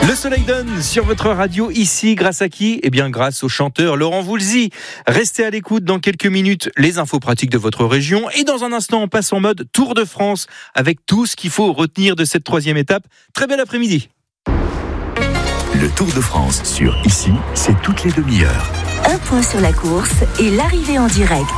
Le soleil donne sur votre radio ici, grâce à qui ? Eh bien, grâce au chanteur Laurent Voulzy. Restez à l'écoute dans quelques minutes, les infos pratiques de votre région. Et dans un instant, on passe en mode Tour de France avec tout ce qu'il faut retenir de cette 3e étape. Très bel après-midi. Le Tour de France sur Ici, c'est toutes les demi-heures. Un point sur la course et l'arrivée en direct.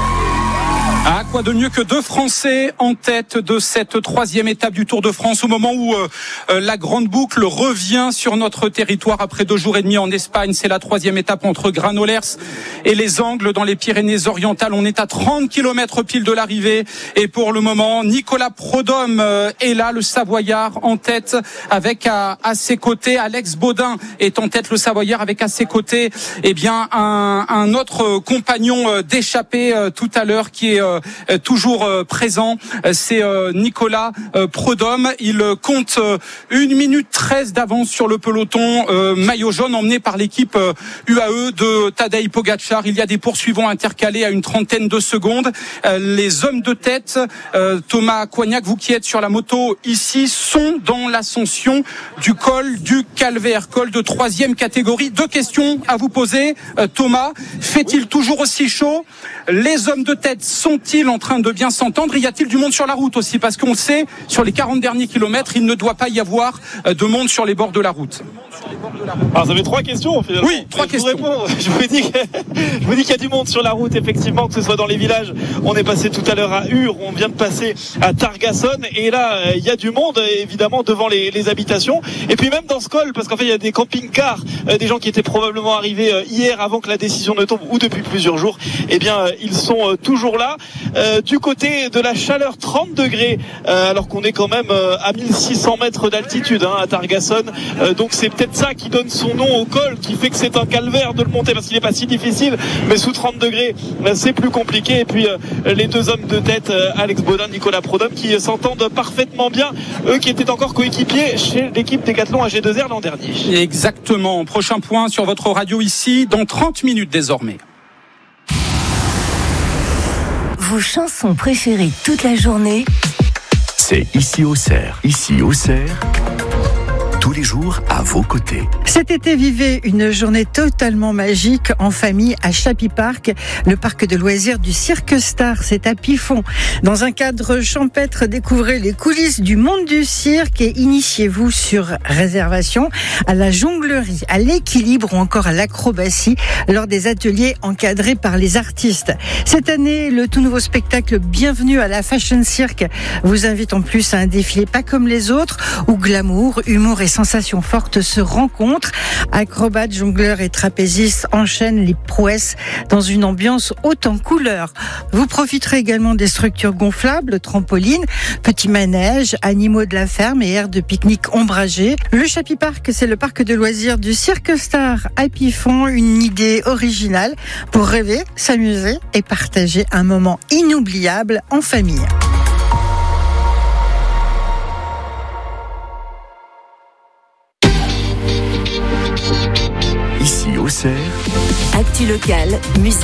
Ah, quoi de mieux que 2 Français en tête de cette 3e étape du Tour de France au moment où la grande boucle revient sur notre territoire après 2 jours et demi en Espagne. C'est la 3e étape entre Granollers et les Angles dans les Pyrénées-Orientales. On est à 30 km pile de l'arrivée et pour le moment, Nicolas Prudhomme est là, le Savoyard en tête avec à ses côtés, Alex Baudin est en tête, le Savoyard avec à ses côtés, eh bien un autre compagnon d'échappée tout à l'heure qui est toujours présent, c'est Nicolas Prudhomme. Il compte 1 minute 13 d'avance sur le peloton maillot jaune emmené par l'équipe UAE de Tadej Pogačar. Il y a des poursuivants intercalés à une trentaine de secondes. Les hommes de tête, Thomas Coignac, vous qui êtes sur la moto ici, sont dans l'ascension du col du Calvaire, col de 3e catégorie. 2 questions à vous poser. Thomas, fait-il toujours aussi chaud ? Les hommes de tête sont-ils en train de bien s'entendre ? Y a-t-il du monde sur la route aussi ? Parce qu'on le sait, sur les 40 derniers kilomètres, il ne doit pas y avoir de monde sur les bords de la route. Alors, vous avez 3 questions finalement. Oui, 3 questions. Je vous dis qu'il y a du monde sur la route, effectivement, que ce soit dans les villages. On est passé tout à l'heure à Ur, on vient de passer à Targason, et là, il y a du monde, évidemment, devant les habitations. Et puis même dans ce col, parce qu'en fait, il y a des camping-cars, des gens qui étaient probablement arrivés hier avant que la décision ne tombe, ou depuis plusieurs jours. Eh bien, ils sont toujours là. Du côté de la chaleur, 30 degrés, alors qu'on est quand même à 1600 mètres d'altitude à Targason. Donc c'est peut-être ça qui donne son nom au col, qui fait que c'est un calvaire de le monter, parce qu'il n'est pas si difficile, mais sous 30 degrés, c'est plus compliqué. Et puis les 2 hommes de tête, Alex Baudin, Nicolas Prudhomme, qui s'entendent parfaitement bien, eux qui étaient encore coéquipiers chez l'équipe Décathlon AG2R l'an dernier. Exactement. Prochain point sur votre radio ici, dans 30 minutes désormais. Vos chansons préférées toute la journée, C'est Ici Auxerre. Ici Auxerre, tous les jours à vos côtés. Cet été, vivez une journée totalement magique en famille à Chappy Park, le parc de loisirs du Cirque Star. C'est à Pifon. Dans un cadre champêtre, découvrez les coulisses du monde du cirque et initiez-vous sur réservation à la jonglerie, à l'équilibre ou encore à l'acrobatie lors des ateliers encadrés par les artistes. Cette année, le tout nouveau spectacle Bienvenue à la Fashion Cirque vous invite en plus à un défilé pas comme les autres où glamour, humour et sensations fortes se rencontrent. Acrobates, jongleurs et trapézistes enchaînent les prouesses dans une ambiance haute en couleurs. Vous profiterez également des structures gonflables, trampolines, petits manèges, animaux de la ferme et aires de pique-nique ombragées. Le Chappy Park, c'est le parc de loisirs du Cirque Star à Pifon, une idée originale pour rêver, s'amuser et partager un moment inoubliable en famille. Ici Auxerre, actu locale, musique.